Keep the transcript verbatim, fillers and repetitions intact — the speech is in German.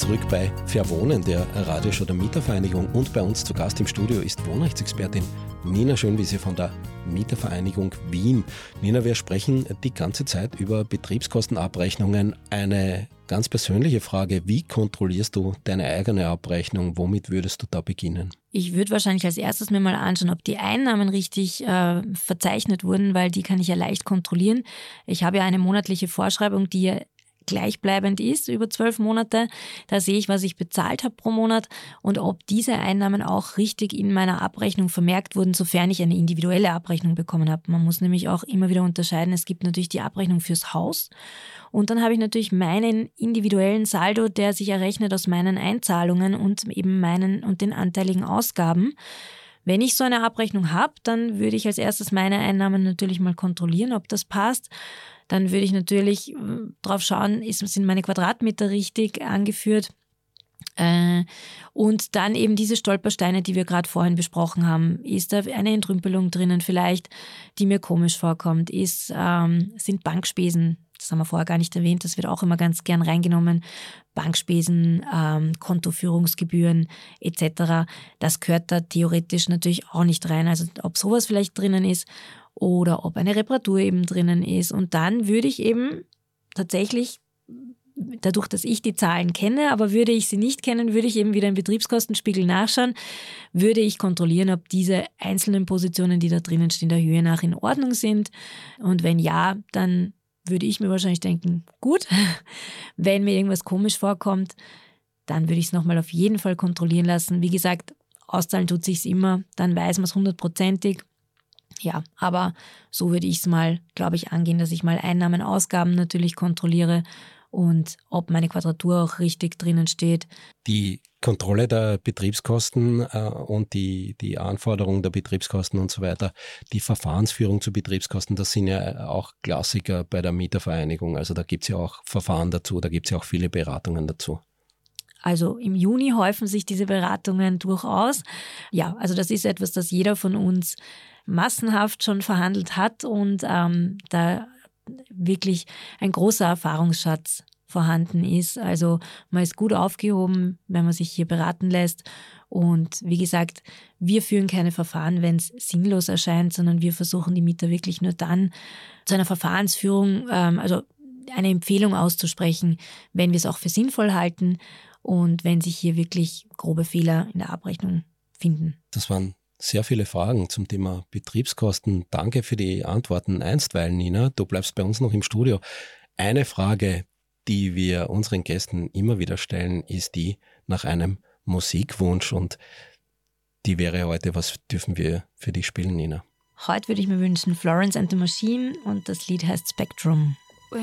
zurück bei Verwohnen, der Radioshow der Mietervereinigung, und bei uns zu Gast im Studio ist Wohnrechtsexpertin Nina Schönwiese von der Mietervereinigung Wien. Nina, wir sprechen die ganze Zeit über Betriebskostenabrechnungen. Eine ganz persönliche Frage: Wie kontrollierst du deine eigene Abrechnung? Womit würdest du da beginnen? Ich würde wahrscheinlich als erstes mir mal anschauen, ob die Einnahmen richtig äh, verzeichnet wurden, weil die kann ich ja leicht kontrollieren. Ich habe ja eine monatliche Vorschreibung, die ja gleichbleibend ist über zwölf Monate. Da sehe ich, was ich bezahlt habe pro Monat und ob diese Einnahmen auch richtig in meiner Abrechnung vermerkt wurden, sofern ich eine individuelle Abrechnung bekommen habe. Man muss nämlich auch immer wieder unterscheiden. Es gibt natürlich die Abrechnung fürs Haus und dann habe ich natürlich meinen individuellen Saldo, der sich errechnet aus meinen Einzahlungen und eben meinen und den anteiligen Ausgaben. Wenn ich so eine Abrechnung habe, dann würde ich als erstes meine Einnahmen natürlich mal kontrollieren, ob das passt. Dann würde ich natürlich drauf schauen, ist, sind meine Quadratmeter richtig angeführt. Äh, und dann eben diese Stolpersteine, die wir gerade vorhin besprochen haben. Ist da eine Entrümpelung drinnen vielleicht, die mir komisch vorkommt? Ist, ähm, sind Bankspesen, das haben wir vorher gar nicht erwähnt, das wird auch immer ganz gern reingenommen, Bankspesen, ähm, Kontoführungsgebühren et cetera. Das gehört da theoretisch natürlich auch nicht rein. Also ob sowas vielleicht drinnen ist oder ob eine Reparatur eben drinnen ist. Und dann würde ich eben tatsächlich, dadurch, dass ich die Zahlen kenne, aber würde ich sie nicht kennen, würde ich eben wieder im Betriebskostenspiegel nachschauen, würde ich kontrollieren, ob diese einzelnen Positionen, die da drinnen stehen, der Höhe nach in Ordnung sind. Und wenn ja, dann würde ich mir wahrscheinlich denken, gut. Wenn mir irgendwas komisch vorkommt, dann würde ich es nochmal auf jeden Fall kontrollieren lassen. Wie gesagt, auszahlen tut sich's immer, dann weiß man es hundertprozentig. Ja, aber so würde ich es mal, glaube ich, angehen, dass ich mal Einnahmen, Ausgaben natürlich kontrolliere und ob meine Quadratur auch richtig drinnen steht. Die Kontrolle der Betriebskosten äh, und die, die Anforderung der Betriebskosten und so weiter, die Verfahrensführung zu Betriebskosten, das sind ja auch Klassiker bei der Mietervereinigung. Also da gibt es ja auch Verfahren dazu, da gibt es ja auch viele Beratungen dazu. Also im Juni häufen sich diese Beratungen durchaus. Ja, also das ist etwas, das jeder von uns massenhaft schon verhandelt hat und ähm, da wirklich ein großer Erfahrungsschatz vorhanden ist. Also man ist gut aufgehoben, wenn man sich hier beraten lässt. Und wie gesagt, wir führen keine Verfahren, wenn es sinnlos erscheint, sondern wir versuchen die Mieter wirklich nur dann zu einer Verfahrensführung, ähm, also eine Empfehlung auszusprechen, wenn wir es auch für sinnvoll halten und wenn sich hier wirklich grobe Fehler in der Abrechnung finden. Das waren sehr viele Fragen zum Thema Betriebskosten. Danke für die Antworten einstweilen, Nina. Du bleibst bei uns noch im Studio. Eine Frage, die wir unseren Gästen immer wieder stellen, ist die nach einem Musikwunsch. Und die wäre heute, was dürfen wir für dich spielen, Nina? Heute würde ich mir wünschen Florence and the Machine und das Lied heißt Spectrum.